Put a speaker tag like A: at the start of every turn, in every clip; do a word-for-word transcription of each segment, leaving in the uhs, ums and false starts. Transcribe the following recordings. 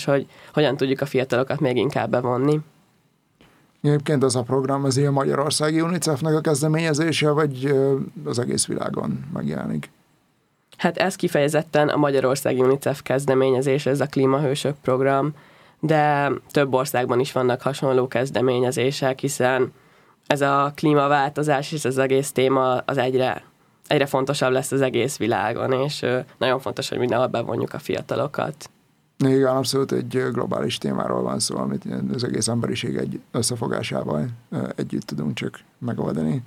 A: hogy hogyan tudjuk a fiatalokat még inkább bevonni.
B: Egyébként az a program az ilyen magyarországi UNICEF-nek a kezdeményezése, vagy az egész világon megjelenik?
A: Hát ez kifejezetten a magyarországi UNICEF kezdeményezés, ez a klímahősök program, de több országban is vannak hasonló kezdeményezések, hiszen ez a klímaváltozás és az egész téma az egyre, egyre fontosabb lesz az egész világon, és nagyon fontos, hogy mindenhol bevonjuk a fiatalokat.
B: Igen, abszolút egy globális témáról van szó, amit az egész emberiség egy összefogásával együtt tudunk csak megoldani.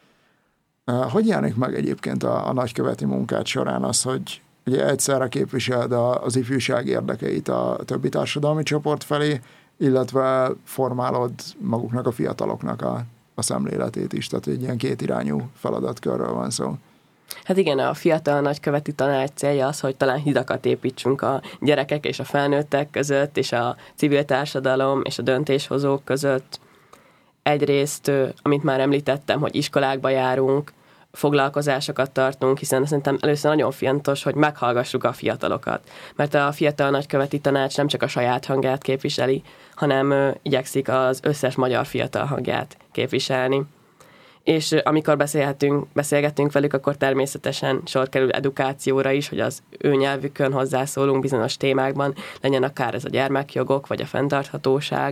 B: Hogy jelenik meg egyébként a, a nagyköveti munkát során az, hogy ugye egyszerre képviseled az ifjúság érdekeit a többi társadalmi csoport felé, illetve formálod maguknak a fiataloknak a, a szemléletét is, tehát egy ilyen kétirányú feladatkörről van szó.
A: Hát igen, a fiatal nagyköveti tanács célja az, hogy talán hidakat építsünk a gyerekek és a felnőttek között, és a civil társadalom és a döntéshozók között. Egyrészt, amit már említettem, hogy iskolákba járunk, foglalkozásokat tartunk, hiszen szerintem először nagyon fontos, hogy meghallgassuk a fiatalokat. Mert a fiatal nagyköveti tanács nem csak a saját hangját képviseli, hanem ö, igyekszik az összes magyar fiatal hangját képviselni. És ö, amikor beszélhetünk, beszélgetünk velük, akkor természetesen sor kerül edukációra is, hogy az ő nyelvükön hozzászólunk bizonyos témákban, legyen akár ez a gyermekjogok, vagy a fenntarthatóság.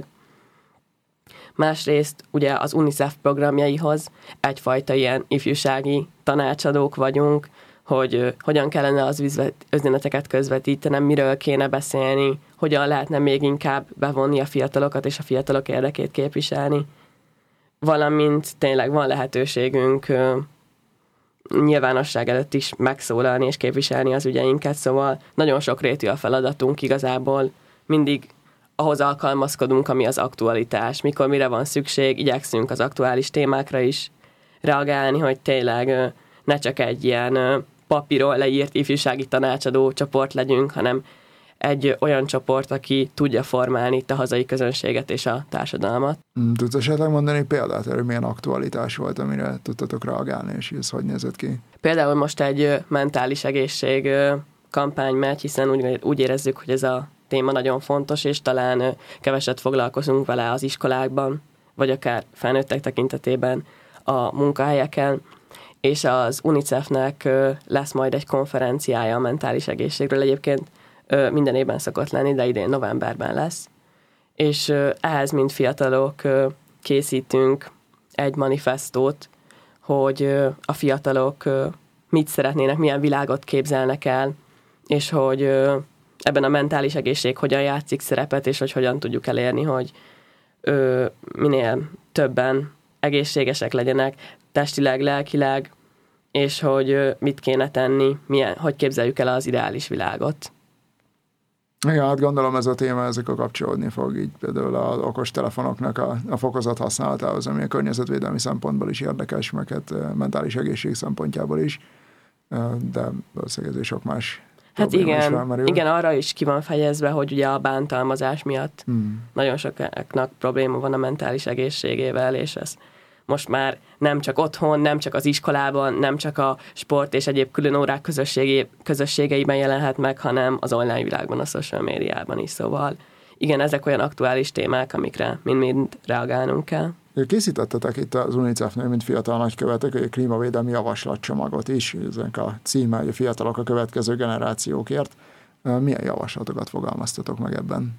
A: Másrészt ugye az UNICEF programjaihoz egyfajta ilyen ifjúsági tanácsadók vagyunk, hogy uh, hogyan kellene az üzeneteket közvetítenem, miről kéne beszélni, hogyan lehetne még inkább bevonni a fiatalokat és a fiatalok érdekét képviselni. Valamint tényleg van lehetőségünk uh, nyilvánosság előtt is megszólalni és képviselni az ügyeinket, szóval nagyon sokrétű a feladatunk igazából, mindig ahhoz alkalmazkodunk, ami az aktualitás. Mikor mire van szükség, igyekszünk az aktuális témákra is reagálni, hogy tényleg ne csak egy ilyen papíron leírt ifjúsági tanácsadó csoport legyünk, hanem egy olyan csoport, aki tudja formálni itt a hazai közönséget és a társadalmat.
B: Tudsz esetleg mondani példát, hogy milyen aktualitás volt, amire tudtatok reagálni, és ez hogy nézett ki?
A: Például most egy mentális egészség kampány megy, hiszen úgy, úgy érezzük, hogy ez a téma nagyon fontos, és talán keveset foglalkozunk vele az iskolákban, vagy akár felnőttek tekintetében a munkahelyeken, és az UNICEF-nek lesz majd egy konferenciája a mentális egészségről. Egyébként minden évben szokott lenni, de idén novemberben lesz. És ehhez, mint fiatalok, készítünk egy manifestót, hogy a fiatalok mit szeretnének, milyen világot képzelnek el, és hogy ebben a mentális egészség hogyan játszik szerepet, és hogy hogyan tudjuk elérni, hogy ö, minél többen egészségesek legyenek, testileg, lelkileg, és hogy ö, mit kéne tenni, milyen, hogy képzeljük el az ideális világot.
B: Igen, hát gondolom ez a téma, ezek a kapcsolódni fog így például az okostelefonoknak a, a fokozott használatához, ami a környezetvédelmi szempontból is érdekes, meg hát mentális egészség szempontjából is, de valószínűleg sok más.
A: Hát igen, igen, arra is ki van fejezve, hogy ugye a bántalmazás miatt hmm. nagyon sokaknak probléma van a mentális egészségével, és ez most már nem csak otthon, nem csak az iskolában, nem csak a sport és egyéb külön órák közösségé, közösségeiben jelenhet meg, hanem az online világban, a social médiában is. Szóval igen, ezek olyan aktuális témák, amikre mind-mind reagálnunk kell.
B: Készítettetek itt az UNICEF-nél, mint fiatal nagykövetek, egy klímavédelmi javaslatcsomagot is, ezek a címe, hogy a fiatalok a következő generációkért. Milyen javaslatokat fogalmaztatok meg ebben?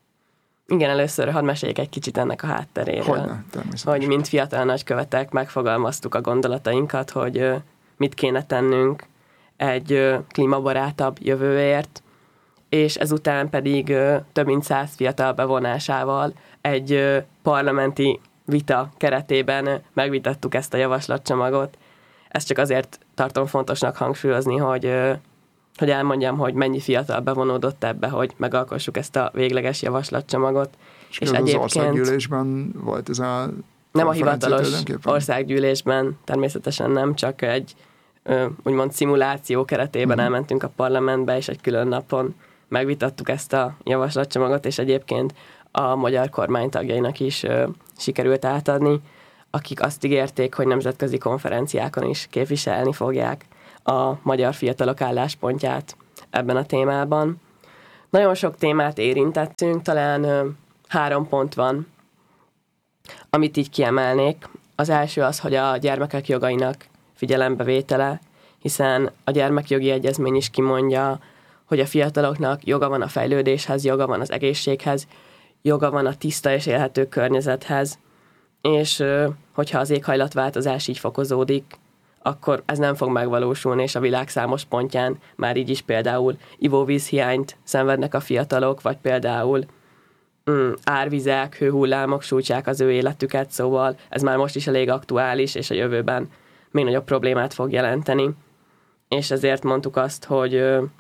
A: Igen, először hadd meséljek egy kicsit ennek a hátteréről.
B: Hogyne, természetesen.
A: Hogy mint fiatal nagykövetek megfogalmaztuk a gondolatainkat, hogy mit kéne tennünk egy klímabarátabb jövőért, és ezután pedig több mint száz fiatal bevonásával egy parlamenti vita keretében megvitattuk ezt a javaslatcsomagot. Ezt csak azért tartom fontosnak hangsúlyozni, hogy, hogy elmondjam, hogy mennyi fiatal bevonódott ebbe, hogy megalkossuk ezt a végleges javaslatcsomagot.
B: És, és egyébként az országgyűlésben volt ez a
A: nem a hivatalos országgyűlésben, természetesen nem, csak egy úgymond szimuláció keretében uh-huh. elmentünk a parlamentbe, és egy külön napon megvitattuk ezt a javaslatcsomagot, és egyébként a magyar kormány tagjainak is ö, sikerült átadni, akik azt ígérték, hogy nemzetközi konferenciákon is képviselni fogják a magyar fiatalok álláspontját ebben a témában. Nagyon sok témát érintettünk, talán ö, három pont van, amit így kiemelnék. Az első az, hogy a gyermekek jogainak figyelembevétele, hiszen a gyermekjogi egyezmény is kimondja, hogy a fiataloknak joga van a fejlődéshez, joga van az egészséghez, joga van a tiszta és élhető környezethez, és hogyha az éghajlatváltozás így fokozódik, akkor ez nem fog megvalósulni, és a világ számos pontján már így is például ivóvízhiányt szenvednek a fiatalok, vagy például mm, árvizek, hőhullámok sújtsák az ő életüket, szóval ez már most is elég aktuális, és a jövőben még nagyobb problémát fog jelenteni. És ezért mondtuk azt, hogy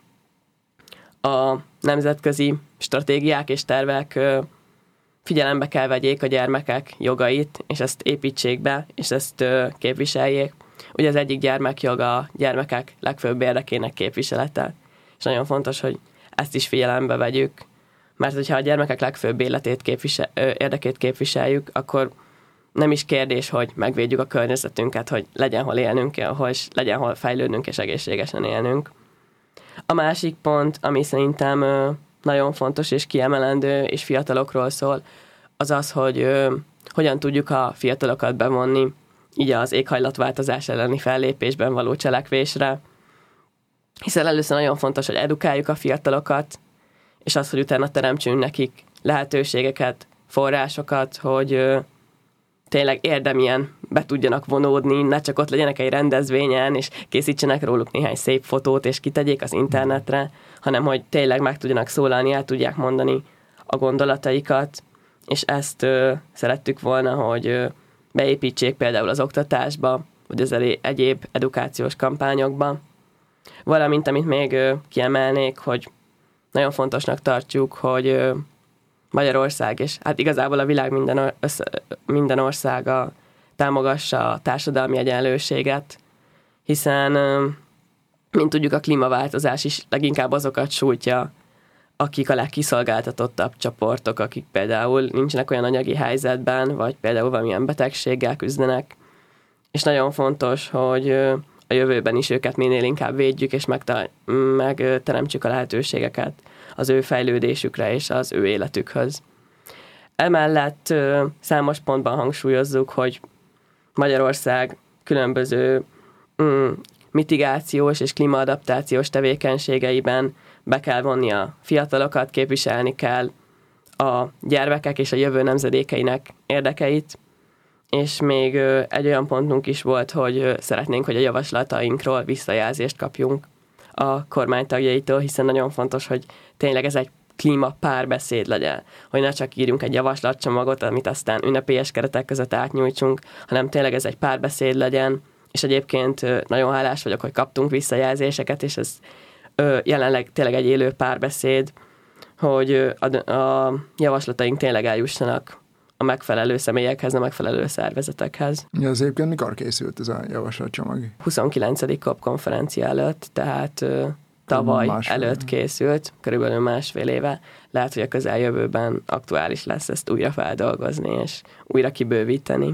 A: a nemzetközi stratégiák és tervek figyelembe kell vegyék a gyermekek jogait, és ezt építsék be, és ezt képviseljék. Ugye az egyik gyermekjoga a gyermekek legfőbb érdekének képviselete, és nagyon fontos, hogy ezt is figyelembe vegyük, mert hogyha a gyermekek legfőbb életét képvisel, érdekét képviseljük, akkor nem is kérdés, hogy megvédjük a környezetünket, hogy legyen hol élnünk, hogy legyen hol fejlődnünk és egészségesen élnünk. A másik pont, ami szerintem nagyon fontos és kiemelendő, és fiatalokról szól, az az, hogy ö, hogyan tudjuk a fiatalokat bevonni így az éghajlatváltozás elleni fellépésben való cselekvésre. Hiszen először nagyon fontos, hogy edukáljuk a fiatalokat, és az, hogy utána teremtsünk nekik lehetőségeket, forrásokat, hogy ö, tényleg érdemien be tudjanak vonódni, ne csak ott legyenek egy rendezvényen, és készítsenek róluk néhány szép fotót, és kitegyék az internetre, hanem hogy tényleg meg tudjanak szólalni, el tudják mondani a gondolataikat, és ezt ö, szerettük volna, hogy ö, beépítsék például az oktatásba, vagy az elé, egyéb edukációs kampányokba. Valamint, amit még ö, kiemelnék, hogy nagyon fontosnak tartjuk, hogy ö, Magyarország, és hát igazából a világ minden, össze, minden országa támogassa a társadalmi egyenlőséget, hiszen, mint tudjuk, a klímaváltozás is leginkább azokat sújtja, akik a legkiszolgáltatottabb csoportok, akik például nincsenek olyan anyagi helyzetben, vagy például valamilyen betegséggel küzdenek, és nagyon fontos, hogy a jövőben is őket minél inkább védjük, és megteremtsük a lehetőségeket az ő fejlődésükre és az ő életükhöz. Emellett számos pontban hangsúlyozzuk, hogy Magyarország különböző mm, mitigációs és klímaadaptációs tevékenységeiben be kell vonni a fiatalokat, képviselni kell a gyermekek és a jövő nemzedékeinek érdekeit, és még egy olyan pontunk is volt, hogy szeretnénk, hogy a javaslatainkról visszajelzést kapjunk a kormánytagjaitól, hiszen nagyon fontos, hogy tényleg ez egy klíma párbeszéd legyen, hogy ne csak írjunk egy javaslatcsomagot, amit aztán ünnepélyes keretek között átnyújtsunk, hanem tényleg ez egy párbeszéd legyen, és egyébként nagyon hálás vagyok, hogy kaptunk visszajelzéseket, és ez jelenleg tényleg egy élő párbeszéd, hogy a, a javaslataink tényleg eljussanak a megfelelő személyekhez, a megfelelő szervezetekhez.
B: Ja, az egyébként mikor készült ez a javaslatcsomag?
A: huszonkilencedik kop konferencia előtt, tehát ö, tavaly másfél. előtt készült, körülbelül másfél éve. Lehet, hogy a közeljövőben aktuális lesz ezt újra feldolgozni, és újra kibővíteni.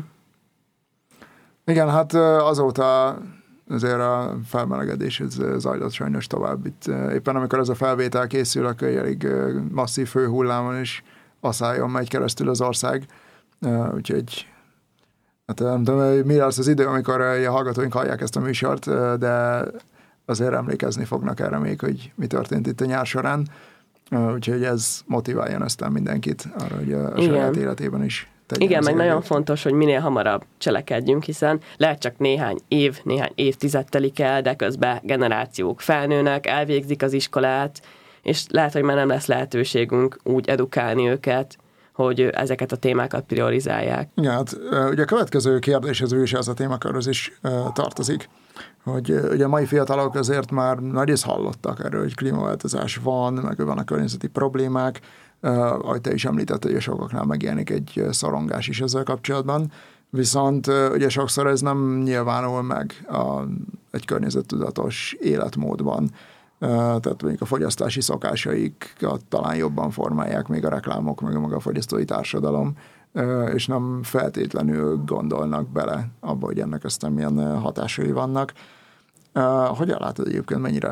B: Igen, hát azóta azért a felmelegedés zajlott sajnos tovább. Itt éppen amikor ez a felvétel készül, akkor elég masszív hőhullámon is aszályon megy keresztül az ország. Úgyhogy hát nem tudom, mi lesz az idő, amikor a hallgatóink hallják ezt a műsort, de azért emlékezni fognak erre még, hogy mi történt itt a nyár során. Úgyhogy ez motiváljon aztán mindenkit arra, hogy a Igen. saját életében is tegyen.
A: Igen, meg nagyon fontos, hogy minél hamarabb cselekedjünk, hiszen lehet csak néhány év, néhány évtized telik el, de közben generációk felnőnek, elvégzik az iskolát, és lehet, hogy már nem lesz lehetőségünk úgy edukálni őket, hogy ezeket a témákat priorizálják.
B: Igen, hát ugye a következő kérdéshez ő is ez a témakörhöz is tartozik, hogy ugye a mai fiatalok azért már nagyrészt hallottak erről, hogy klímaváltozás van, meg vannak környezeti problémák, ahogy te is említetted, hogy a sokaknál megjelenik egy szorongás is ezzel kapcsolatban, viszont ugye sokszor ez nem nyilvánul meg a, egy környezettudatos életmódban. Tehát mondjuk a fogyasztási szokásaikat talán jobban formálják még a reklámok, meg a maga a fogyasztói társadalom, és nem feltétlenül gondolnak bele abba, hogy ennek aztán milyen hatásai vannak. Hogyan látod egyébként, mennyire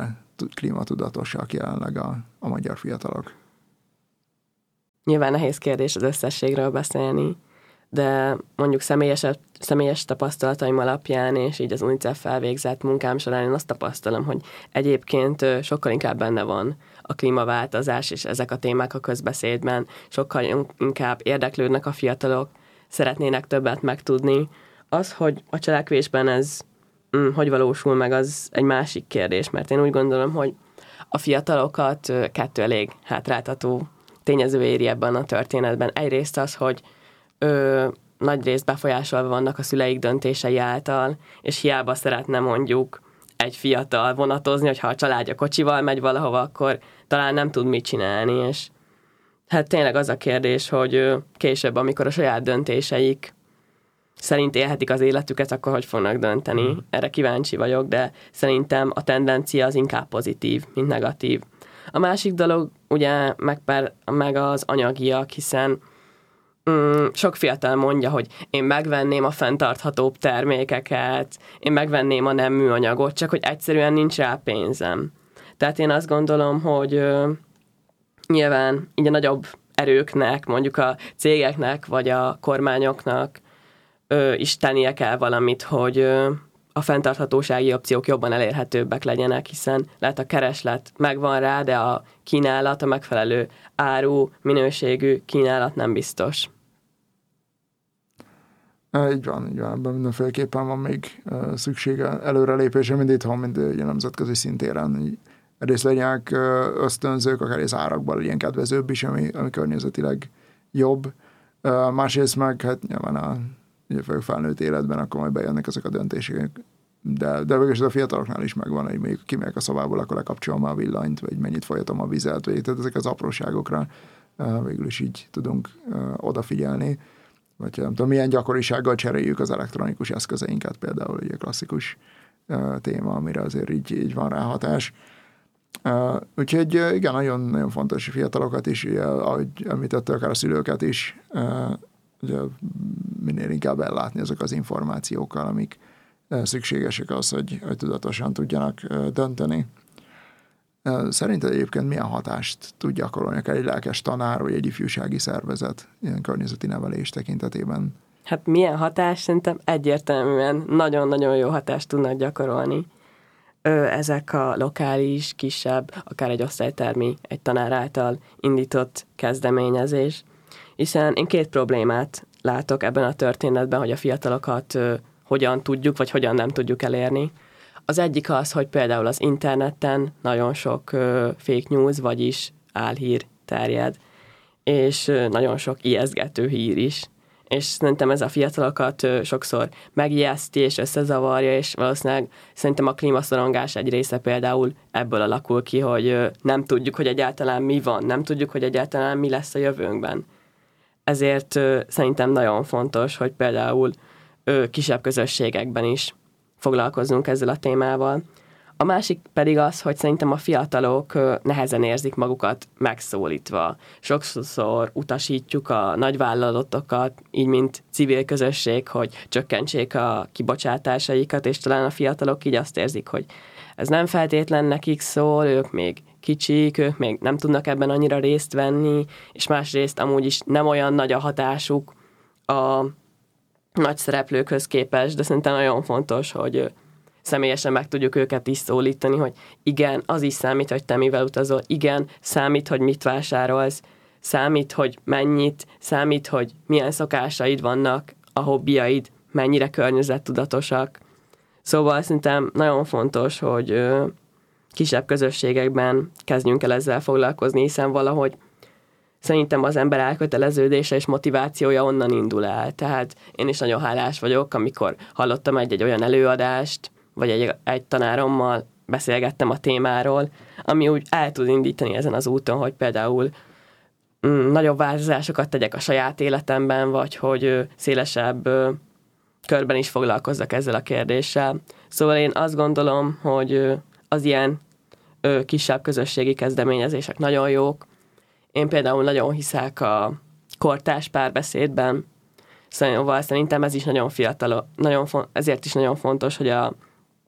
B: klímatudatosak jelenleg a, a magyar fiatalok?
A: Nyilván nehéz kérdés az összességről beszélni, de mondjuk személyes, személyes tapasztalataim alapján, és így az UNICEF elvégzett munkám során én azt tapasztalom, hogy egyébként sokkal inkább benne van a klímaváltozás, és ezek a témák a közbeszédben, sokkal inkább érdeklődnek a fiatalok, szeretnének többet megtudni. Az, hogy a cselekvésben ez mm, hogy valósul meg, az egy másik kérdés, mert én úgy gondolom, hogy a fiatalokat kettő elég hátráltató tényező éri ebben a történetben. Egyrészt az, hogy ö, nagy részt befolyásolva vannak a szüleik döntései által, és hiába szeretne mondjuk egy fiatal vonatozni, hogyha a családja kocsival megy valahova, akkor talán nem tud mit csinálni, és hát tényleg az a kérdés, hogy ö, később, amikor a saját döntéseik szerint élhetik az életüket, akkor hogy fognak dönteni. Erre kíváncsi vagyok, de szerintem a tendencia az inkább pozitív, mint negatív. A másik dolog ugye meg, per, meg az anyagiak, hiszen mm, sok fiatal mondja, hogy én megvenném a fenntarthatóbb termékeket, én megvenném a nem műanyagot, csak hogy egyszerűen nincs rá pénzem. Tehát én azt gondolom, hogy ö, nyilván így a nagyobb erőknek, mondjuk a cégeknek, vagy a kormányoknak ö, is tennie kell valamit, hogy ö, a fenntarthatósági opciók jobban elérhetőbbek legyenek, hiszen lehet a kereslet megvan rá, de a kínálat, a megfelelő áru, minőségű kínálat nem biztos.
B: Így van, így van. Ebben mindenféleképpen van még szüksége előrelépésre, mind itthon, mind ugye nemzetközi szintéren. Egyrészt legyenek ösztönzők, akár az árakban legyen kedvezőbb is, ami, ami környezetileg jobb. Másrészt meg, hát nyilván a ugye felnőtt életben, akkor majd bejönnek ezek a döntések. De, de végül a fiataloknál is megvan, hogy még kimegyek a szobából, akkor lekapcsolom a villanyt, vagy mennyit folyatom a vizet, vagy tehát ezek az apróságokra végül is így tudunk odafigyelni. Vagy nem tudom, milyen gyakorisággal cseréljük az elektronikus eszközeinket, például egy klasszikus téma, amire azért így, így van ráhatás. Úgyhogy igen, nagyon, nagyon fontos fiatalokat is, ahogy említette, akár a szülőket is, ugye minél inkább ellátni azok az információkkal, amik szükségesek az, hogy, hogy tudatosan tudjanak dönteni. Szerinted egyébként milyen hatást tud gyakorolni akár egy lelkes tanár, vagy egy ifjúsági szervezet ilyen környezeti nevelés tekintetében?
A: Hát milyen hatás? Szerintem egyértelműen nagyon-nagyon jó hatást tudnak gyakorolni. Ezek a lokális, kisebb, akár egy osztálytermi, egy tanár által indított kezdeményezés. Hiszen én két problémát látok ebben a történetben, hogy a fiatalokat ö, hogyan tudjuk, vagy hogyan nem tudjuk elérni. Az egyik az, hogy például az interneten nagyon sok ö, fake news, vagyis álhír terjed, és ö, nagyon sok ijesztgető hír is. És szerintem ez a fiatalokat ö, sokszor megijeszti és összezavarja, és valószínűleg szerintem a klímaszorongás egy része például ebből alakul ki, hogy ö, nem tudjuk, hogy egyáltalán mi van, nem tudjuk, hogy egyáltalán mi lesz a jövőnkben. Ezért ö, szerintem nagyon fontos, hogy például ö, kisebb közösségekben is foglalkozzunk ezzel a témával. A másik pedig az, hogy szerintem a fiatalok ö, nehezen érzik magukat megszólítva. Sokszor utasítjuk a nagyvállalatokat, így mint civil közösség, hogy csökkentsék a kibocsátásaikat, és talán a fiatalok így azt érzik, hogy ez nem feltétlen nekik szól, ők még kicsik, ők még nem tudnak ebben annyira részt venni, és másrészt amúgy is nem olyan nagy a hatásuk a nagy szereplőkhöz képest, de szerintem nagyon fontos, hogy személyesen meg tudjuk őket is szólítani, hogy igen, az is számít, hogy te mivel utazol, igen, számít, hogy mit vásárolsz, számít, hogy mennyit, számít, hogy milyen szokásaid vannak, a hobbiaid, mennyire környezettudatosak. Szóval szerintem nagyon fontos, hogy kisebb közösségekben kezdjünk el ezzel foglalkozni, hiszen valahogy szerintem az ember elköteleződése és motivációja onnan indul el. Tehát én is nagyon hálás vagyok, amikor hallottam egy-egy olyan előadást, vagy egy, egy tanárommal beszélgettem a témáról, ami úgy el tud indítani ezen az úton, hogy például mm, nagyobb változásokat tegyek a saját életemben, vagy hogy ö, szélesebb ö, körben is foglalkozzak ezzel a kérdéssel. Szóval én azt gondolom, hogy ö, az ilyen ö, kisebb közösségi kezdeményezések nagyon jók. Én például nagyon hiszek a kortárs párbeszédben, szóval szerintem ez is nagyon fiatal, nagyon fon- ezért is nagyon fontos, hogy a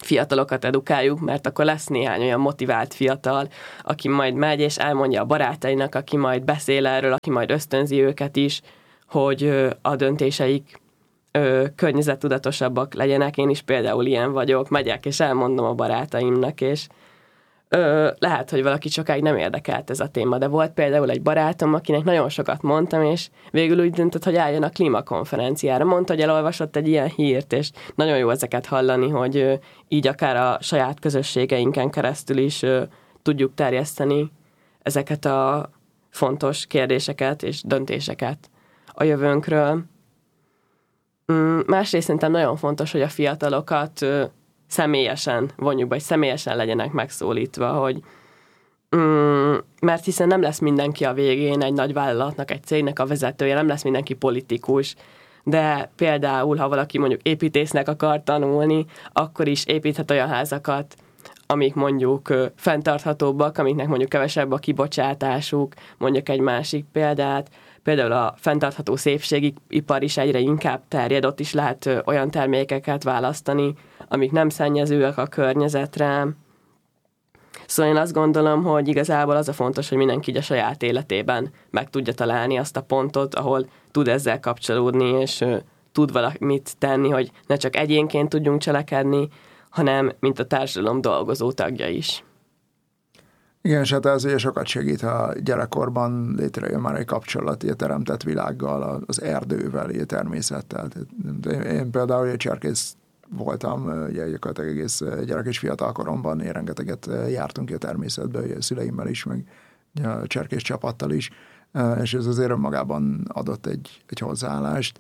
A: fiatalokat edukáljuk, mert akkor lesz néhány olyan motivált fiatal, aki majd megy és elmondja a barátainak, aki majd beszél erről, aki majd ösztönzi őket is, hogy a döntéseik környezettudatosabbak legyenek. Én is például ilyen vagyok, megyek és elmondom a barátaimnak, és Ö, lehet, hogy valaki sokáig nem érdekelt ez a téma, de volt például egy barátom, akinek nagyon sokat mondtam, és végül úgy döntött, hogy álljon a klímakonferenciára. Mondta, hogy elolvasott egy ilyen hírt, és nagyon jó ezeket hallani, hogy ö, így akár a saját közösségeinken keresztül is ö, tudjuk terjeszteni ezeket a fontos kérdéseket és döntéseket a jövőnkről. Mm, másrészt szerintem nagyon fontos, hogy a fiatalokat ö, személyesen vonjuk be, hogy személyesen legyenek megszólítva, hogy mm, mert hiszen nem lesz mindenki a végén egy nagy vállalatnak, egy cégnek a vezetője, nem lesz mindenki politikus, de például, ha valaki mondjuk építésznek akar tanulni, akkor is építhet olyan házakat, amik mondjuk ö, fenntarthatóbbak, amiknek mondjuk kevesebb a kibocsátásuk, mondjuk egy másik példát, például a fenntartható szépségipar is egyre inkább terjed, ott is lehet ö, olyan termékeket választani, amik nem szennyezőek a környezetre. Szóval én azt gondolom, hogy igazából az a fontos, hogy mindenki így a saját életében meg tudja találni azt a pontot, ahol tud ezzel kapcsolódni, és ö, tud valamit tenni, hogy ne csak egyénként tudjunk cselekedni, hanem mint a társadalom dolgozó tagja is.
B: Igen, és hát ez ugye sokat segít, ha gyerekkorban létrejön már egy kapcsolat a teremtett világgal, az erdővel, a természettel. Én például egy cserkész voltam, ugye gyakorlatilag egész gyerek és fiatal koromban, én rengeteget jártunk ki a természetbe, ugye a szüleimmel is, meg a cserkész csapattal is, és ez azért önmagában adott egy, egy hozzáállást.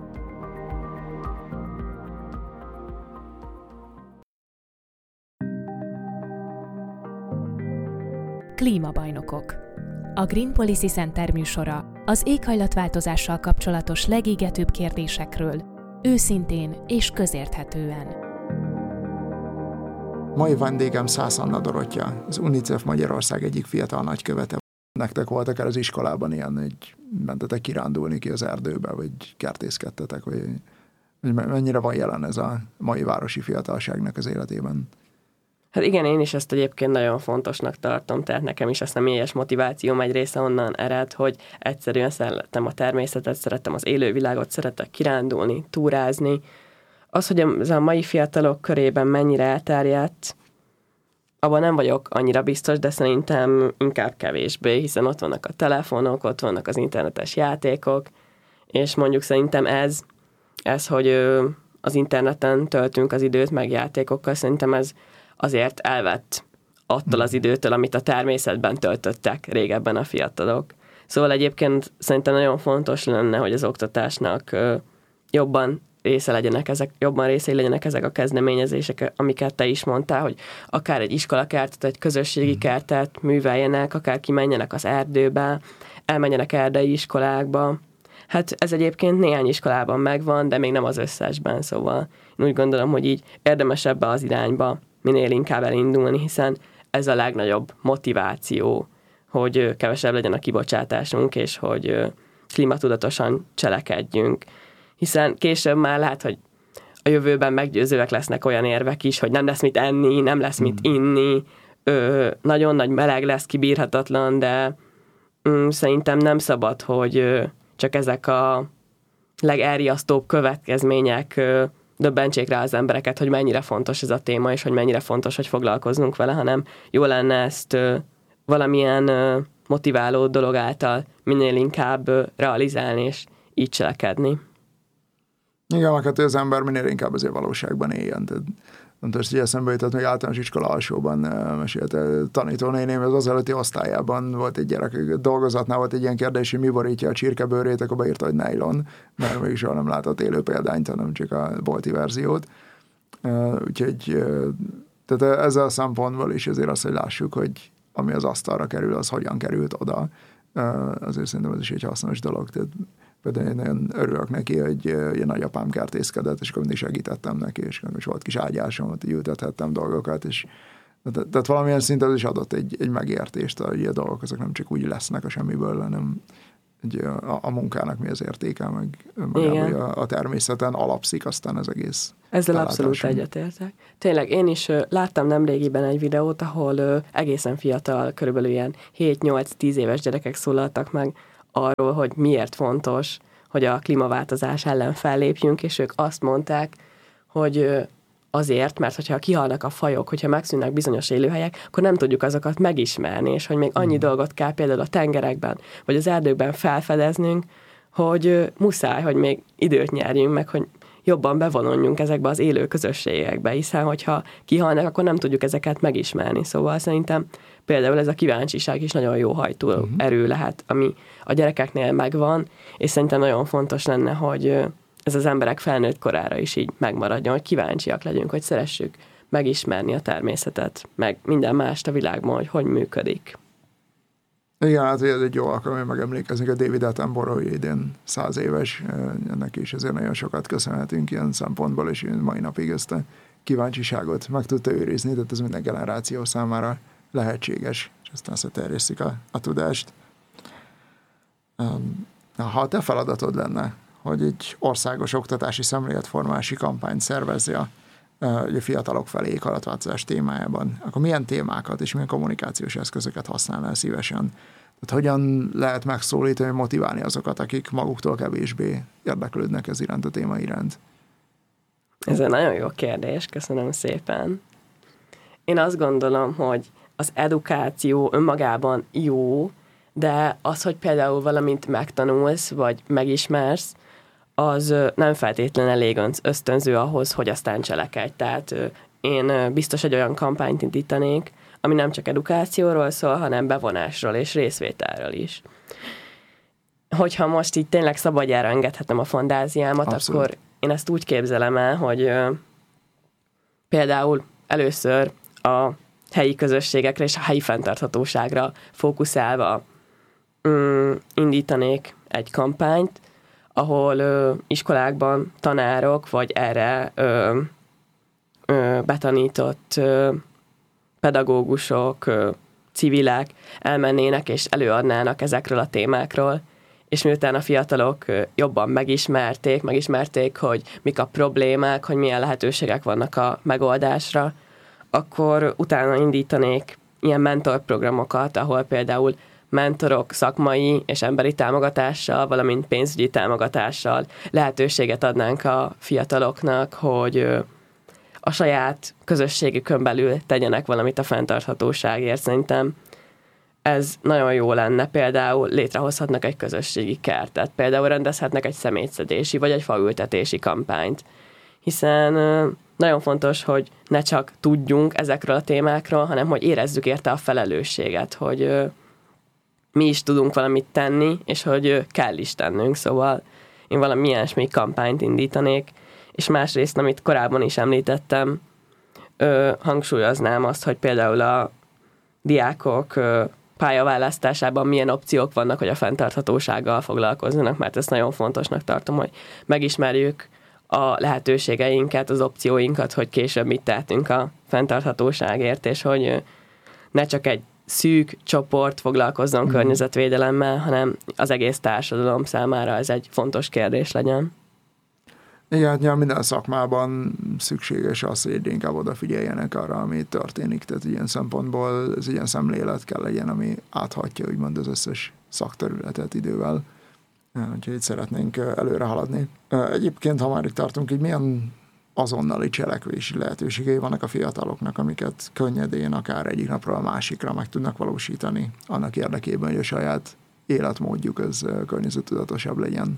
C: Klímabajnokok. A Green Policy Center műsora az éghajlatváltozással kapcsolatos legégetőbb kérdésekről, őszintén és közérthetően.
B: Mai vendégem Szász Anna Dorottya, az UNICEF Magyarország egyik fiatal nagykövete. Nektek volt akár az iskolában ilyen, hogy mentetek kirándulni ki az erdőbe, vagy kertészkedtetek, vagy, vagy mennyire van jelen ez a mai városi fiatalságnak az életében?
A: Hát igen, én is ezt egyébként nagyon fontosnak tartom, tehát nekem is a személyes motivációm egy része onnan ered, hogy egyszerűen szerettem a természetet, szerettem az élővilágot, szeretek kirándulni, túrázni. Az, hogy ez a mai fiatalok körében mennyire elterjedt, abban nem vagyok annyira biztos, de szerintem inkább kevésbé, hiszen ott vannak a telefonok, ott vannak az internetes játékok, és mondjuk szerintem ez, ez hogy az interneten töltünk az időt meg játékokkal, szerintem ez azért elvett attól az időtől, amit a természetben töltöttek régebben a fiatalok. Szóval egyébként szerintem nagyon fontos lenne, hogy az oktatásnak jobban része legyenek ezek, jobban részei legyenek ezek a kezdeményezések, amiket te is mondtál, hogy akár egy iskolakertet, egy közösségi kertet műveljenek, akár kimenjenek az erdőbe, elmenjenek erdei iskolákba. Hát ez egyébként néhány iskolában megvan, de még nem az összesben, szóval én úgy gondolom, hogy így érdemes ebbe az irányba minél inkább elindulni, hiszen ez a legnagyobb motiváció, hogy kevesebb legyen a kibocsátásunk, és hogy klímatudatosan cselekedjünk. Hiszen később már lehet, hogy a jövőben meggyőzőek lesznek olyan érvek is, hogy nem lesz mit enni, nem lesz mit inni, ö, nagyon nagy meleg lesz, kibírhatatlan, de mm, szerintem nem szabad, hogy ö, csak ezek a legelriasztóbb következmények ö, döbbentsék rá az embereket, hogy mennyire fontos ez a téma, és hogy mennyire fontos, hogy foglalkoznunk vele, hanem jó lenne ezt ö, valamilyen ö, motiváló dolog által minél inkább ö, realizálni, és így cselekedni.
B: Igen, mert az ember minél inkább azért valóságban éljen. Tehát, most így eszembe jutott, hogy általános iskola alsóban mesélt tanítónéném, az előtti osztályában volt egy gyerek, dolgozatnál volt egy ilyen kérdés, hogy mi borítja a csirkebőrét, akkor beírta, hogy nylon, mert még soha nem látott élő példányt, hanem csak a bolti verziót. Úgyhogy tehát ezzel a szempontból is azért azt, hogy lássuk, hogy ami az asztalra kerül, az hogyan került oda. Azért szerintem ez is egy hasznos dolog. Tehát például én nagyon örülök neki, hogy ilyen nagyapám kertészkedett, és akkor mindig segítettem neki, és most volt kis ágyásom, ott ültethettem dolgokat, és tehát, tehát valamilyen szinten az is adott egy, egy megértést, hogy a dolgok azok nem csak úgy lesznek a semmiből, hanem hogy a, a munkának mi az értéke, meg magában a, a természeten alapszik aztán az egész.
A: Ezzel abszolút egyetértek. Tényleg én is ö, láttam nemrégiben egy videót, ahol ö, egészen fiatal, körülbelül ilyen hét-nyolc-tíz éves gyerekek szólaltak meg arról, hogy miért fontos, hogy a klímaváltozás ellen fellépjünk, és ők azt mondták, hogy ö, azért, mert hogyha kihalnak a fajok, hogyha megszűnnek bizonyos élőhelyek, akkor nem tudjuk azokat megismerni, és hogy még annyi mm. dolgot kell például a tengerekben, vagy az erdőkben felfedeznünk, hogy ö, muszáj, hogy még időt nyerjünk, meg hogy jobban bevonuljunk ezekbe az élő közösségekbe, hiszen hogyha kihalnak, akkor nem tudjuk ezeket megismerni. Szóval szerintem például ez a kíváncsiság is nagyon jó hajtó uh-huh. erő lehet, ami a gyerekeknél megvan, és szerintem nagyon fontos lenne, hogy ez az emberek felnőtt korára is így megmaradjon, hogy kíváncsiak legyünk, hogy szeressük megismerni a természetet, meg minden mást a világban, hogy hogy működik.
B: Igen, hát ez egy jó alkalom, hogy megemlékezni a David Attenborough, idén száz éves, ennek is ezért nagyon sokat köszönhetünk ilyen szempontból, és mai napig ezt a kíváncsiságot meg tudta őrizni, tehát ez minden generáció számára lehetséges, és aztán azt terjesztik a, a tudást. Ha a te feladatod lenne, hogy egy országos oktatási szemléletformási kampányt szervezzi a, a fiatalok felé éghajlatváltozás témájában, akkor milyen témákat és milyen kommunikációs eszközöket használnál szívesen? Tehát hogyan lehet megszólítani, motiválni azokat, akik maguktól kevésbé érdeklődnek ez iránt a téma iránt?
A: Ez egy nagyon jó kérdés, köszönöm szépen. Én azt gondolom, hogy az edukáció önmagában jó, de az, hogy például valamint megtanulsz, vagy megismersz, az nem feltétlenül elég ösztönző ahhoz, hogy aztán cselekedj. Tehát én biztos egy olyan kampányt indítanék, ami nem csak edukációról szól, hanem bevonásról és részvételről is. Hogyha most így tényleg szabadjára engedhetem a fantáziámat, abszolút. Akkor én ezt úgy képzelem el, hogy például először a helyi közösségekre és a helyi fenntarthatóságra fókuszálva um, indítanék egy kampányt, ahol ö, iskolákban tanárok, vagy erre ö, ö, betanított ö, pedagógusok, ö, civilek elmennének és előadnának ezekről a témákról, és miután a fiatalok ö, jobban megismerték, megismerték, hogy mik a problémák, hogy milyen lehetőségek vannak a megoldásra, akkor utána indítanék ilyen mentorprogramokat, ahol például mentorok szakmai és emberi támogatással, valamint pénzügyi támogatással lehetőséget adnánk a fiataloknak, hogy a saját közösségükön belül tegyenek valamit a fenntarthatóságért. Szerintem ez nagyon jó lenne. Például létrehozhatnak egy közösségi kertet, például rendezhetnek egy szemétszedési vagy egy faültetési kampányt. Hiszen nagyon fontos, hogy ne csak tudjunk ezekről a témákról, hanem hogy érezzük érte a felelősséget, hogy mi is tudunk valamit tenni, és hogy kell is tennünk, szóval én valami ilyesmi kampányt indítanék, és másrészt, amit korábban is említettem, ö, hangsúlyoznám azt, hogy például a diákok ö, pályaválasztásában milyen opciók vannak, hogy a fenntarthatósággal foglalkozzanak, mert ezt nagyon fontosnak tartom, hogy megismerjük a lehetőségeinket, az opcióinkat, hogy később mit tehetünk a fenntarthatóságért, és hogy ö, ne csak egy szűk csoport foglalkozzon mm. környezetvédelemmel, hanem az egész társadalom számára ez egy fontos kérdés legyen.
B: Igen, hát minden szakmában szükséges az, hogy egyre inkább odafigyeljenek arra, ami történik. Tehát ilyen szempontból ez ilyen szemlélet kell legyen, ami áthatja úgymond az összes szakterületet idővel. Úgyhogy itt szeretnénk előre haladni. Egyébként, ha már itt tartunk, így milyen azonnali cselekvési lehetőségei vannak a fiataloknak, amiket könnyedén, akár egyik napról a másikra meg tudnak valósítani, annak érdekében, hogy a saját életmódjuk az környezettudatosabb legyen.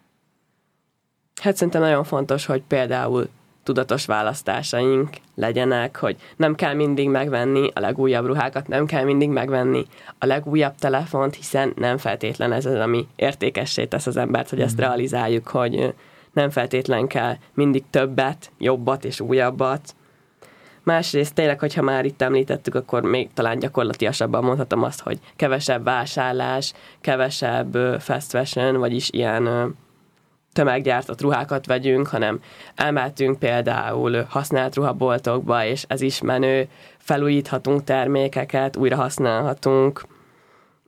A: Hát szerintem nagyon fontos, hogy például tudatos választásaink legyenek, hogy nem kell mindig megvenni a legújabb ruhákat, nem kell mindig megvenni a legújabb telefont, hiszen nem feltétlen ez az, ami értékessé tesz az embert, hogy ezt realizáljuk, hogy nem feltétlen kell mindig többet, jobbat és újabbat. Másrészt tényleg, hogyha már itt említettük, akkor még talán gyakorlatilasabban mondhatom azt, hogy kevesebb vásárlás, kevesebb fast fashion, vagyis ilyen tömeggyártott ruhákat vegyünk, hanem elmehetünk például használt ruhaboltokba, és ez is menő, felújíthatunk termékeket, újra használhatunk,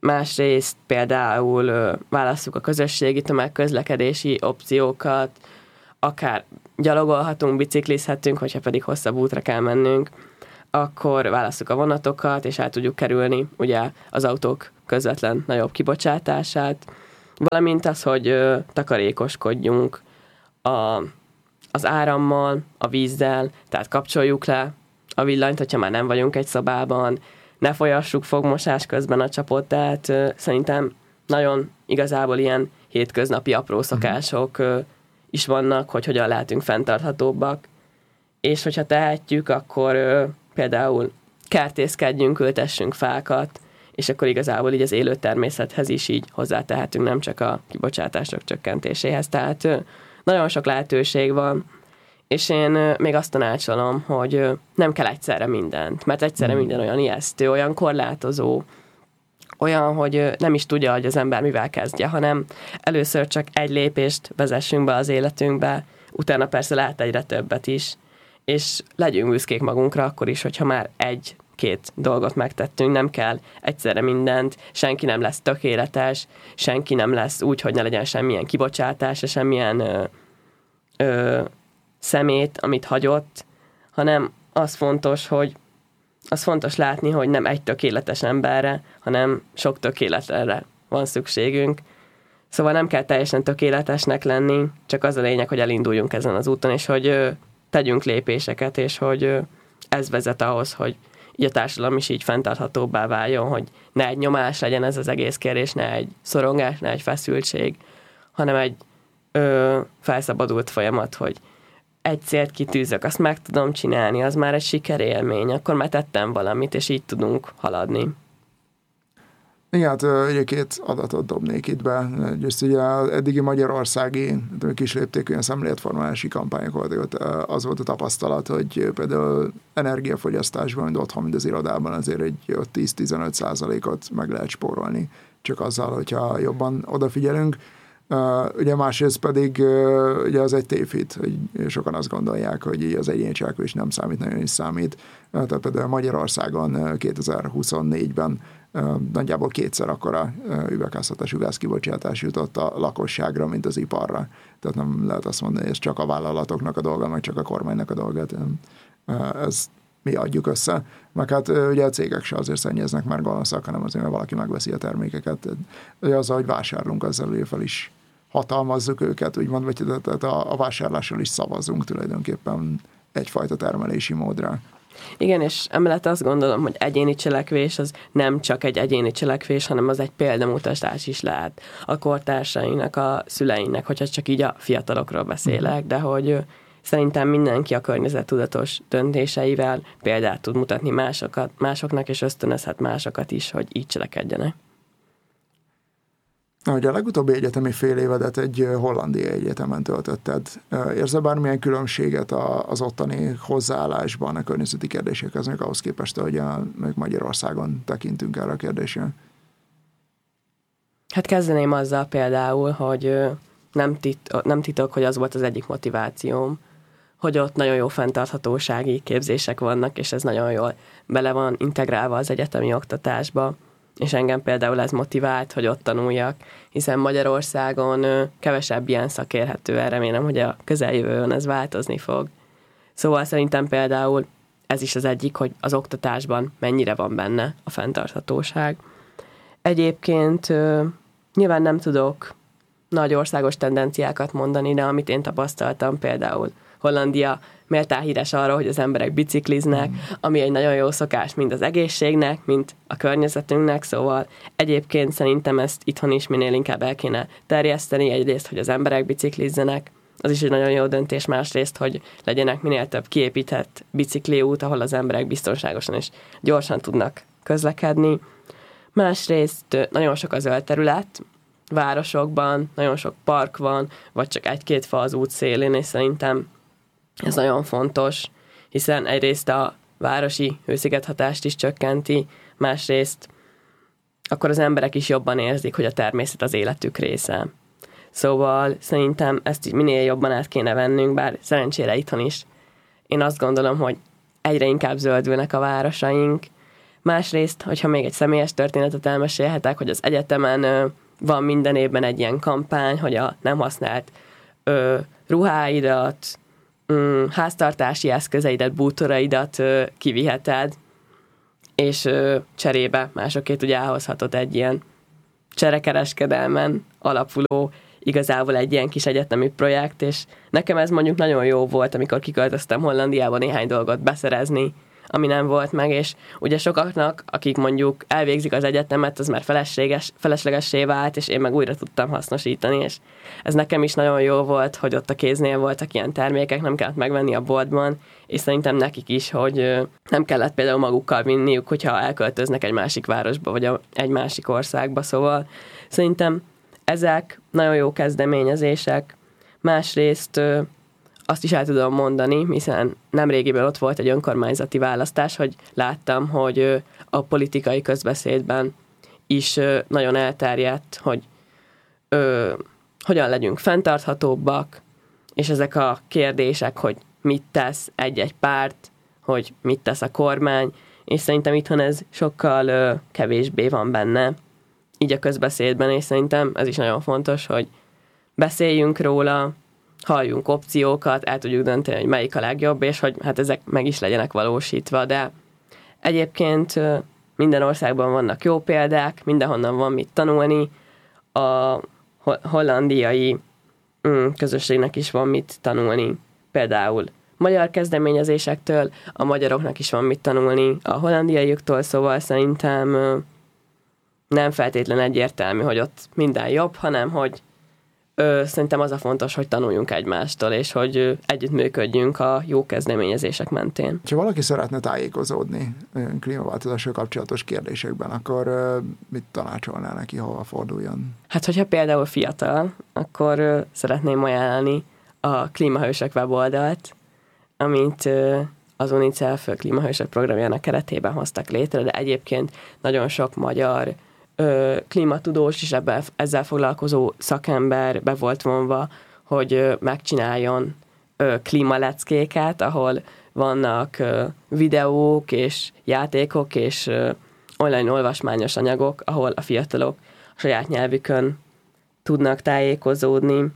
A: Másrészt például ö, válasszuk a közösségi tömegközlekedési opciókat, akár gyalogolhatunk, biciklizhetünk, hogyha pedig hosszabb útra kell mennünk, akkor válasszuk a vonatokat, és el tudjuk kerülni ugye az autók közvetlen nagyobb kibocsátását, valamint az, hogy ö, takarékoskodjunk a, az árammal, a vízzel, tehát kapcsoljuk le a villanyt, hogyha már nem vagyunk egy szobában, ne folyassuk fogmosás közben a csapot, tehát ö, szerintem nagyon igazából ilyen hétköznapi apró szokások ö, is vannak, hogy hogyan lehetünk fenntarthatóbbak, és hogyha tehetjük, akkor ö, például kertészkedjünk, ültessünk fákat, és akkor igazából így az élő természethez is így hozzátehetünk, nem csak a kibocsátások csökkentéséhez. Tehát ö, nagyon sok lehetőség van, és én ö, még azt tanácsolom, hogy ö, nem kell egyszerre mindent, mert egyszerre mm. minden olyan ijesztő, olyan korlátozó, olyan, hogy ö, nem is tudja, hogy az ember mivel kezdje, hanem először csak egy lépést vezessünk be az életünkbe, utána persze lehet egyre többet is, és legyünk büszkék magunkra akkor is, hogyha már egy-két dolgot megtettünk, nem kell egyszerre mindent, senki nem lesz tökéletes, senki nem lesz úgy, hogy ne legyen semmilyen kibocsátás, semmilyen ö, ö, szemét, amit hagyott, hanem az fontos, hogy az fontos látni, hogy nem egy tökéletes emberre, hanem sok tökéletre van szükségünk. Szóval nem kell teljesen tökéletesnek lenni, csak az a lényeg, hogy elinduljunk ezen az úton, és hogy ö, tegyünk lépéseket, és hogy ö, ez vezet ahhoz, hogy így a társadalom is így fenntarthatóbbá váljon, hogy ne egy nyomás legyen ez az egész kérdés, ne egy szorongás, ne egy feszültség, hanem egy ö, felszabadult folyamat, hogy egy célt kitűzök, azt meg tudom csinálni, az már egy sikerélmény, akkor már tettem valamit, és így tudunk haladni.
B: Igen, hát ugye két adatot dobnék itt be. Ezt ugye az eddigi magyarországi kis léptékű szemléletformálási kampányok volt, az volt a tapasztalat, hogy például energiafogyasztásban, mind otthon, mind az irodában azért egy tíz-tizenöt százalékot meg lehet spórolni, csak azzal, hogyha jobban odafigyelünk. Uh, ugye másrészt pedig uh, ugye az egy tévhit, hogy sokan azt gondolják, hogy az egyéni cselekvés nem számít, nagyon is számít. Uh, tehát például Magyarországon uh, kétezer-huszonnégyben uh, nagyjából kétszer akkora uh, üvegházhatású gázkibocsátás jutott a lakosságra, mint az iparra. Tehát nem lehet azt mondani, hogy ez csak a vállalatoknak a dolga, meg csak a kormánynak a dolga. Uh, ez mi adjuk össze. Meg hát ugye a cégek se azért szennyeznek már gonoszak, hanem azért, mert valaki megveszi a termékeket. Ugye azzal, hogy vásárlunk, azzal fel is hatalmazzuk őket, úgymond, vagy tehát a, a vásárlással is szavazunk tulajdonképpen egyfajta termelési módra.
A: Igen, és emellett azt gondolom, hogy egyéni cselekvés az nem csak egy egyéni cselekvés, hanem az egy példamutatás is lehet a kortársainknak, a szüleinknek, hogyha csak így a fiatalokról beszélek, de hogy szerintem mindenki a környezettudatos döntéseivel példát tud mutatni másokat, másoknak, és ösztönözhet másokat is, hogy így cselekedjenek.
B: Ugye a legutóbbi egyetemi fél évedet egy hollandiai egyetemen töltötted. Érzel bármilyen különbséget az ottani hozzáállásban a környezeti kérdésekhez, még ahhoz képest, hogy a, még Magyarországon tekintünk erre a kérdésre?
A: Hát kezdeném azzal például, hogy nem, tit- nem titok, hogy az volt az egyik motivációm, hogy ott nagyon jó fenntarthatósági képzések vannak, és ez nagyon jól bele van integrálva az egyetemi oktatásba, és engem például ez motivált, hogy ott tanuljak, hiszen Magyarországon kevesebb ilyen szakérhető el, remélem, hogy a közeljövőben ez változni fog. Szóval szerintem például ez is az egyik, hogy az oktatásban mennyire van benne a fenntarthatóság. Egyébként nyilván nem tudok nagy országos tendenciákat mondani, de amit én tapasztaltam, például Hollandia méltán híres arra, hogy az emberek bicikliznek, mm. ami egy nagyon jó szokás mind az egészségnek, mint a környezetünknek, szóval egyébként szerintem ezt itthon is minél inkább el kéne terjeszteni, egyrészt, hogy az emberek biciklizzenek, az is egy nagyon jó döntés, másrészt, hogy legyenek minél több kiépített bicikliút, ahol az emberek biztonságosan és gyorsan tudnak közlekedni. Másrészt nagyon sok a zöld terület, városokban nagyon sok park van, vagy csak egy-két fa az út szélén, és szerintem ez nagyon fontos, hiszen egyrészt a városi hőszigethatást is csökkenti, másrészt akkor az emberek is jobban érzik, hogy a természet az életük része. Szóval szerintem ezt minél jobban át kéne vennünk, bár szerencsére itthon is. Én azt gondolom, hogy egyre inkább zöldülnek a városaink, Másrészt, hogyha még egy személyes történetet elmesélhetek, hogy az egyetemen ö, van minden évben egy ilyen kampány, hogy a nem használt ö, ruháidat, ö, háztartási eszközeidet, bútoraidat ö, kiviheted, és ö, cserébe másokét ugye elhozhatod egy ilyen cserekereskedelmen alapuló, igazából egy ilyen kis egyetemi projekt, és nekem ez mondjuk nagyon jó volt, amikor kiköltöztem Hollandiába néhány dolgot beszerezni, ami nem volt meg, és ugye sokaknak, akik mondjuk elvégzik az egyetemet, az már felesleges, feleslegessé vált, és én meg újra tudtam hasznosítani, és ez nekem is nagyon jó volt, hogy ott a kéznél voltak ilyen termékek, nem kellett megvenni a boltban, és szerintem nekik is, hogy nem kellett például magukkal vinniük, hogyha elköltöznek egy másik városba, vagy egy másik országba, szóval szerintem ezek nagyon jó kezdeményezések. Másrészt azt is el tudom mondani, hiszen nemrégiben ott volt egy önkormányzati választás, hogy láttam, hogy a politikai közbeszédben is nagyon elterjedt, hogy ö, hogyan legyünk fenntarthatóbbak, és ezek a kérdések, hogy mit tesz egy-egy párt, hogy mit tesz a kormány, és szerintem itthon ez sokkal ö, kevésbé van benne, így a közbeszédben, és szerintem ez is nagyon fontos, hogy beszéljünk róla, halljunk opciókat, el tudjuk dönteni, hogy melyik a legjobb, és hogy hát ezek meg is legyenek valósítva, de egyébként minden országban vannak jó példák, mindenhonnan van mit tanulni, a hollandiai közösségnek is van mit tanulni, például magyar kezdeményezésektől, a magyaroknak is van mit tanulni a hollandiaiaktól, szóval szerintem nem feltétlen egyértelmű, hogy ott minden jobb, hanem hogy Ö, szerintem az a fontos, hogy tanuljunk egymástól, és hogy ö, együttműködjünk a jó kezdeményezések mentén.
B: Ha valaki szeretne tájékozódni klímaváltozással kapcsolatos kérdésekben, akkor ö, mit tanácsolnál neki, hova forduljon?
A: Hát, hogyha például fiatal, akkor ö, szeretném ajánlani a Klímahősök weboldalt, amit ö, az UNICEF Klímahősök programjának keretében hoztak létre, de egyébként nagyon sok magyar Ö, klímatudós és ebben, ezzel foglalkozó szakember be volt vonva, hogy ö, megcsináljon ö, klímaleckéket, ahol vannak ö, videók és játékok és ö, online olvasmányos anyagok, ahol a fiatalok a saját nyelvükön tudnak tájékozódni.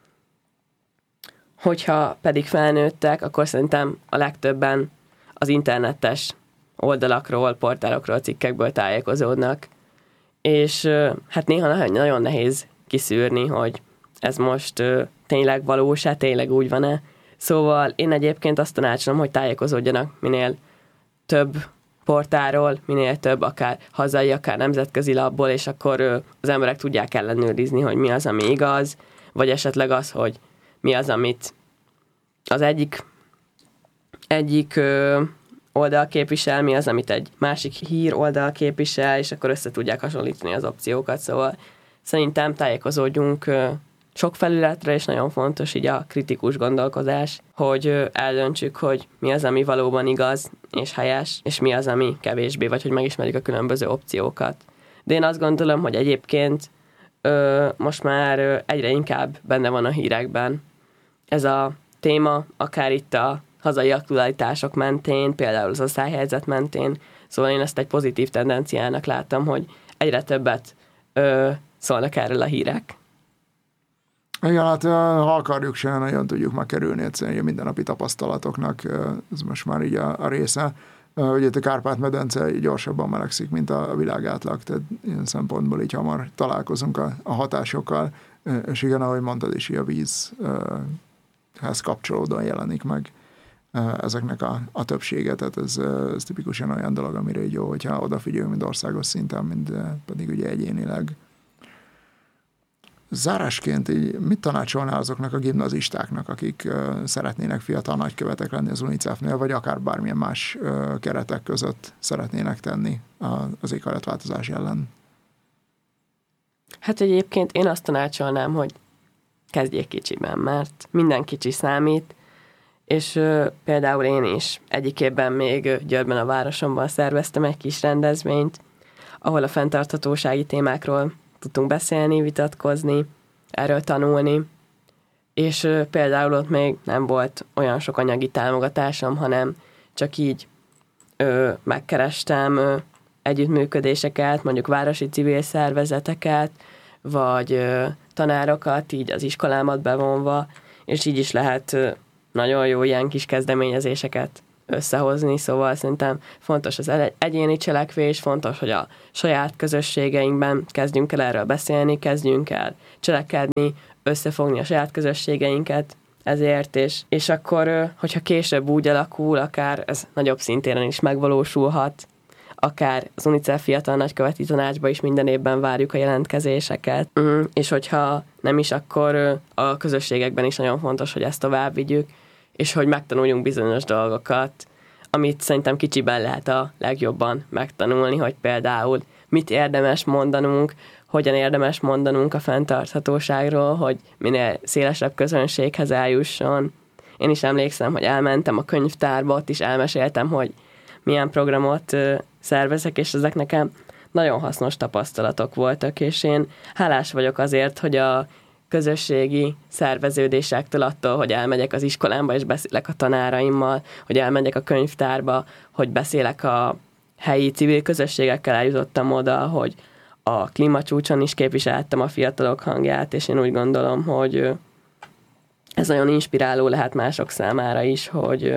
A: Hogyha pedig felnőttek, akkor szerintem a legtöbben az internetes oldalakról, portálokról, cikkekből tájékozódnak, és hát néha nagyon nehéz kiszűrni, hogy ez most tényleg valós-e, tényleg úgy van-e. Szóval én egyébként azt tanácsolom, hogy tájékozódjanak minél több portáról, minél több, akár hazai, akár nemzetközi labból, és akkor az emberek tudják ellenőrizni, hogy mi az, ami igaz, vagy esetleg az, hogy mi az, amit az egyik, egyik oldal képvisel, mi az, amit egy másik hír oldal képvisel, és akkor össze tudják hasonlítani az opciókat, szóval szerintem tájékozódjunk sok felületre, és nagyon fontos így a kritikus gondolkodás, hogy eldöntsük, hogy mi az, ami valóban igaz és helyes, és mi az, ami kevésbé, vagy hogy megismerjük a különböző opciókat. De én azt gondolom, hogy egyébként ö, most már ö, egyre inkább benne van a hírekben ez a téma, akár itt a hazai aktualitások mentén, például az osztályhelyzet mentén, szóval én ezt egy pozitív tendenciának láttam, hogy egyre többet ö, szólnak erről a hírek.
B: Igen, hát ha akarjuk, se nagyon tudjuk megkerülni egyszerűen a mindennapi tapasztalatoknak, ez most már így a, a része. Ugye a Kárpát-medence gyorsabban melegszik, mint a világ átlag, tehát ilyen szempontból így hamar találkozunk a, a hatásokkal, és igen, ahogy mondtad is, a vízhez kapcsolódóan jelenik meg ezeknek a, a többsége, tehát ez, ez tipikusan olyan dolog, amire így jó, hogyha odafigyelünk, mind országos szinten, mind pedig ugye egyénileg. Zárásként így mit tanácsolnál azoknak a gimnazistáknak, akik uh, szeretnének fiatal nagykövetek lenni az UNICEF-nél, vagy akár bármilyen más uh, keretek között szeretnének tenni a, az éghajlatváltozás ellen?
A: Hát egyébként én azt tanácsolnám, hogy kezdjék kicsiben, mert minden kicsi számít, és uh, például én is egyik évben még Győrben a városomban szerveztem egy kis rendezvényt, ahol a fenntarthatósági témákról tudtunk beszélni, vitatkozni, erről tanulni, és ö, például ott még nem volt olyan sok anyagi támogatásom, hanem csak így ö, megkerestem ö, együttműködéseket, mondjuk városi civil szervezeteket, vagy tanárokat így az iskolámat bevonva, és így is lehet nagyon jó ilyen kis kezdeményezéseket összehozni, szóval szerintem fontos az egyéni cselekvés, fontos, hogy a saját közösségeinkben kezdjünk el erről beszélni, kezdjünk el cselekedni, összefogni a saját közösségeinket ezért, és, és akkor, hogyha később úgy alakul, akár ez nagyobb szintéren is megvalósulhat, akár az UNICEF Fiatal Nagyköveti Tanácsba is minden évben várjuk a jelentkezéseket, és hogyha nem is, akkor a közösségekben is nagyon fontos, hogy ezt tovább vigyük, és hogy megtanuljunk bizonyos dolgokat, amit szerintem kicsiben lehet a legjobban megtanulni, hogy például mit érdemes mondanunk, hogyan érdemes mondanunk a fenntarthatóságról, hogy minél szélesebb közönséghez eljusson. Én is emlékszem, hogy elmentem a könyvtárba, ott is elmeséltem, hogy milyen programot szervezek, és ezek nekem nagyon hasznos tapasztalatok voltak, és én hálás vagyok azért, hogy a közösségi szerveződésektől, attól, hogy elmegyek az iskolámba, és beszélek a tanáraimmal, hogy elmegyek a könyvtárba, hogy beszélek a helyi civil közösségekkel, eljutottam oda, hogy a klímacsúcson is képviseltem a fiatalok hangját, és én úgy gondolom, hogy ez nagyon inspiráló lehet mások számára is, hogy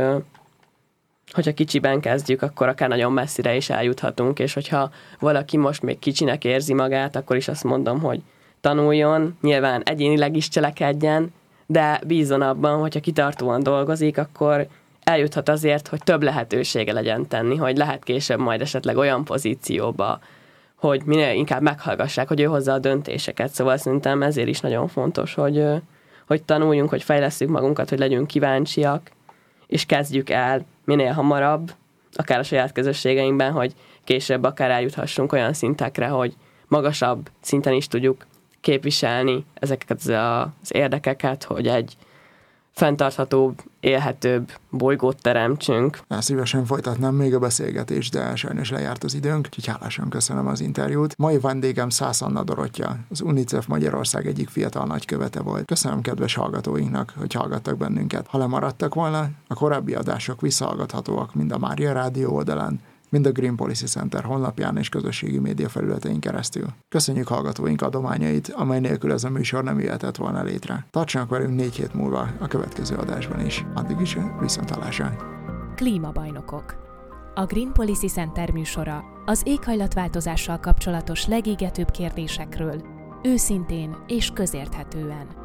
A: hogyha kicsiben kezdjük, akkor akár nagyon messzire is eljuthatunk, és hogyha valaki most még kicsinek érzi magát, akkor is azt mondom, hogy tanuljon, nyilván egyénileg is cselekedjen, de bízzon abban, hogyha kitartóan dolgozik, akkor eljuthat azért, hogy több lehetősége legyen tenni, hogy lehet később majd esetleg olyan pozícióba, hogy minél inkább meghallgassák, hogy ő hozza a döntéseket. Szóval szerintem ezért is nagyon fontos, hogy, hogy tanuljunk, hogy fejlesszük magunkat, hogy legyünk kíváncsiak, és kezdjük el minél hamarabb, akár a saját közösségeinkben, hogy később akár eljuthassunk olyan szintekre, hogy magasabb szinten is tudjuk képviselni ezeket az érdekeket, hogy egy fenntarthatóbb, élhetőbb bolygót teremtsünk.
B: Én szívesen folytatnám még a beszélgetést, de sajnos lejárt az időnk, úgyhogy hálásan köszönöm az interjút. Mai vendégem Szász Anna Dorottya, az UNICEF Magyarország egyik fiatal nagykövete volt. Köszönöm kedves hallgatóinknak, hogy hallgattak bennünket. Ha lemaradtak volna, a korábbi adások visszahallgathatóak mind a Mária Rádió oldalán, mind a Green Policy Center honlapján és közösségi média felületein keresztül. Köszönjük hallgatóink adományait, amely nélkül ez a műsor nem jöhetett volna létre. Tartsanak velünk négy hét múlva a következő adásban is. Addig is viszontlátásra.
C: Klímabajnokok. A Green Policy Center műsora az éghajlatváltozással kapcsolatos legégetőbb kérdésekről, őszintén és közérthetően.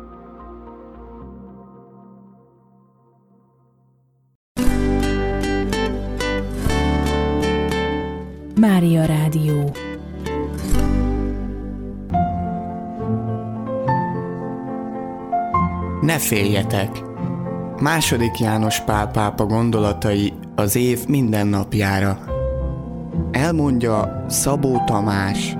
C: Mária Rádió.
D: Ne féljetek! Második János Pál pápa gondolatai az év minden napjára. Elmondja Szabó Tamás.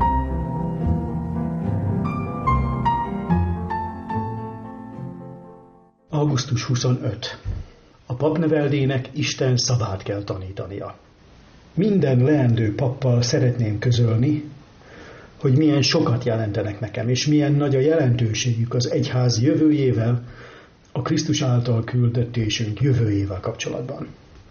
E: augusztus huszonötödike. A papneveldének Isten szavát kell tanítania. Minden leendő pappal szeretném közölni, hogy milyen sokat jelentenek nekem, és milyen nagy a jelentőségük az egyház jövőjével, a Krisztus által küldetésünk jövőjével kapcsolatban.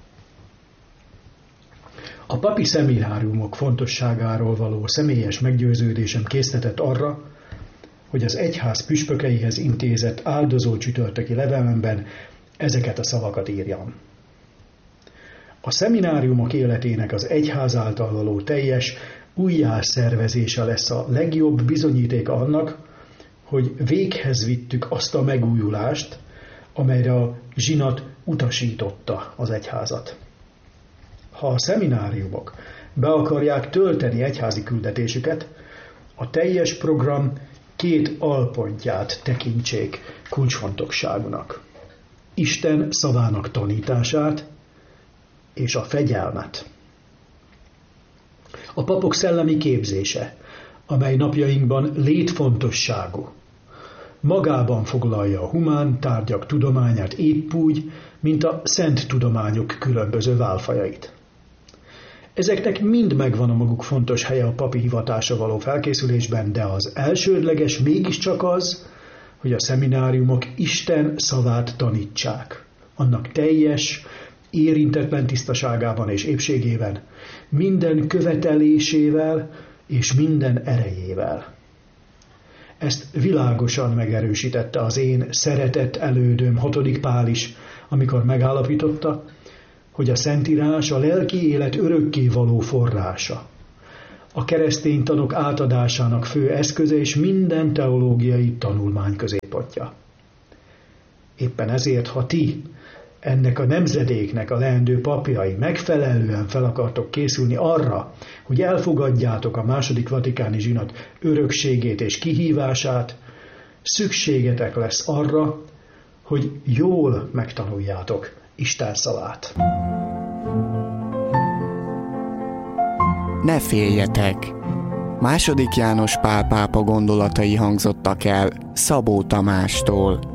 E: A papi szemináriumok fontosságáról való személyes meggyőződésem késztetett arra, hogy az egyház püspökeihez intézett áldozó csütörtöki levelemben ezeket a szavakat írjam. A szemináriumok életének az egyház által való teljes újjászervezése lesz a legjobb bizonyítéka annak, hogy véghez vittük azt a megújulást, amelyre a zsinat utasította az egyházat. Ha a szemináriumok be akarják tölteni egyházi küldetésüket, a teljes program két alpontját tekintsék kulcsfontosságúnak. Isten szavának tanítását és a fegyelmet. A papok szellemi képzése, amely napjainkban létfontosságú, magában foglalja a humán tárgyak tudományát épp úgy, mint a szent tudományok különböző válfajait. Ezeknek mind megvan a maguk fontos helye a papi hivatásra való felkészülésben, de az elsődleges mégiscsak az, hogy a szemináriumok Isten szavát tanítsák, annak teljes, érintetlen tisztaságában és épségében, minden követelésével és minden erejével. Ezt világosan megerősítette az én szeretett elődöm hatodik Pál is, amikor megállapította, hogy a Szentírás a lelki élet örökké való forrása, a keresztény tanok átadásának fő eszköze és minden teológiai tanulmány középpontja. Éppen ezért, ha ti, ennek a nemzedéknek a leendő papjai megfelelően fel akartok készülni arra, hogy elfogadjátok a második vatikáni zsinat örökségét és kihívását, szükségetek lesz arra, hogy jól megtanuljátok Isten szavát.
D: Ne féljetek! Második János Pál pápa gondolatai hangzottak el Szabó Tamástól.